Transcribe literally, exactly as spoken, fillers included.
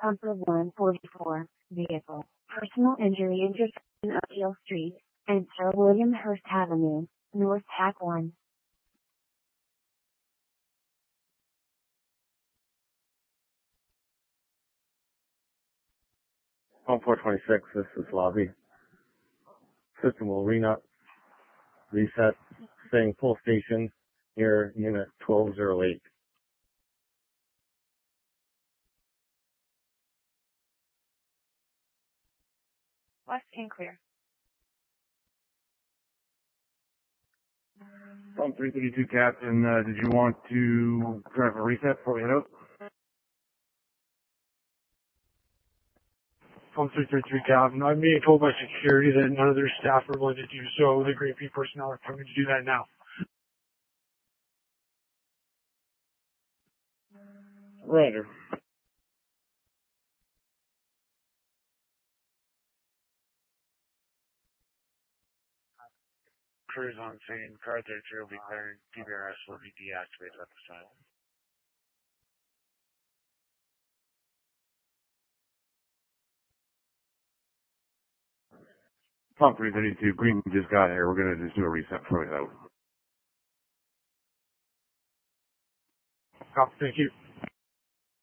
Pumper one forty-four, vehicle, personal injury intersection of Hill Street and Sir William Hurst Avenue, North Tack one. Home four twenty-six, this is lobby. System will ring up, reset, saying full station near unit twelve oh eight. West and clear. Phone three thirty-two, Captain. Uh, did you want to try for a reset before we head out? Phone three thirty-three, Captain. I'm being told by security that none of their staff are willing to do so. The Grade B personnel are coming to do that now. Roger. Crews on scene. Car thirty-three will be cleared. D B R S will be deactivated at this time. Phone three thirty-two, Green just got here. We're going to just do a reset before we head out. Copy. Thank you.